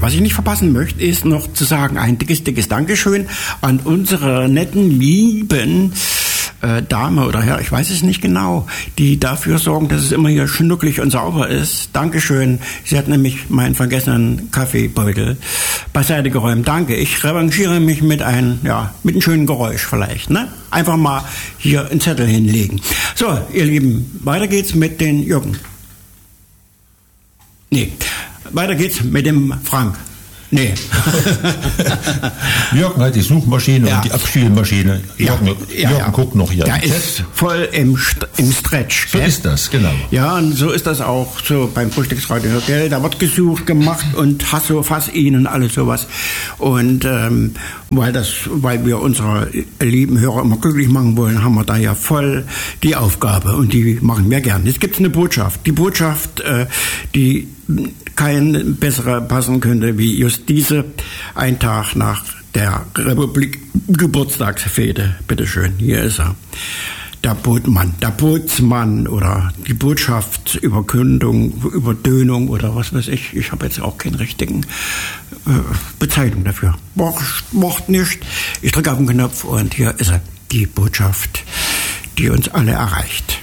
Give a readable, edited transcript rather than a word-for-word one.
Was ich nicht verpassen möchte, ist noch zu sagen, ein dickes Dankeschön an unsere netten, lieben Dame oder Herr, ich weiß es nicht genau, die dafür sorgen, dass es immer hier schnucklig und sauber ist. Dankeschön. Sie hat nämlich meinen vergessenen Kaffeebeutel beiseite geräumt. Danke. Ich revanchiere mich mit einem schönen Geräusch vielleicht, ne? Einfach mal hier einen Zettel hinlegen. So, ihr Lieben, weiter geht's mit den Jürgen. Weiter geht's mit dem Frank. Nee. Jürgen hat die Suchmaschine und die Abspielmaschine. Jürgen guckt noch hier. Der ist voll im Stretch. So ist das, genau. Ja, und so ist das auch so beim Frühstücksradio. Gell? Da wird gesucht, gemacht und fass ihn und alles sowas. Und weil wir unsere lieben Hörer immer glücklich machen wollen, haben wir da ja voll die Aufgabe und die machen wir gern. Jetzt gibt's eine Botschaft. Die Botschaft, die kein besserer passen könnte wie just diese, ein Tag nach der Republik Geburtstagsfete. Bitteschön, hier ist er. Der Bootsmann oder die Botschaft, Überkündung, Übertönung oder was weiß ich. Ich habe jetzt auch keine richtigen Bezeichnung dafür. Mocht nicht. Ich drücke auf den Knopf und hier ist er. Die Botschaft, die uns alle erreicht.